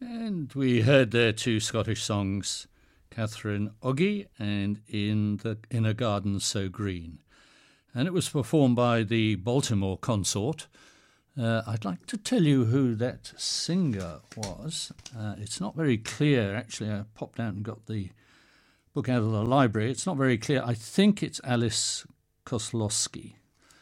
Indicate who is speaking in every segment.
Speaker 1: And we heard there two Scottish songs, Catherine Oggy and In a Garden So Green. And it was performed by the Baltimore Consort. I'd like to tell you who that singer was. It's not very clear, actually. I popped out and got the book out of the library. It's not very clear. I think it's Alice Koslowski.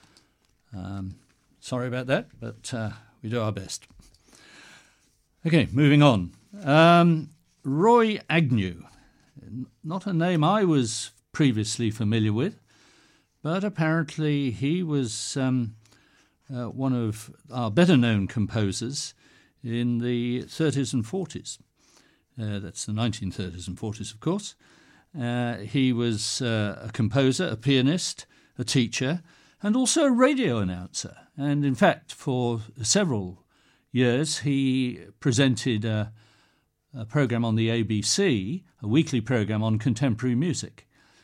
Speaker 1: Sorry about that, but we do our best. Okay, moving on. Roy Agnew, not a name I was previously familiar with, but apparently he was one of our better-known composers in the 30s and 40s. That's the 1930s and 40s, of course. He was a composer, a pianist, a teacher, and also a radio announcer. And in fact, for several years, he presented a program on the ABC, a weekly program on contemporary music.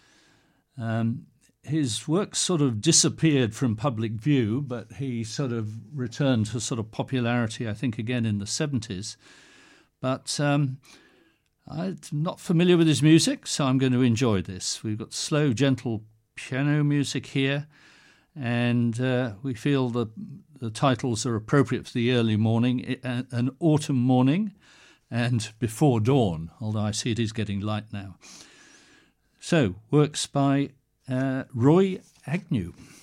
Speaker 1: His work sort of disappeared from public view, but he sort of returned to sort of popularity, I think, again in the 70s. But I'm not familiar with his music, so I'm going to enjoy this. We've got slow, gentle piano music here, and we feel the titles are appropriate for the early morning, an autumn morning, and before dawn, although I see it is getting light now. So, works by Roy Agnew.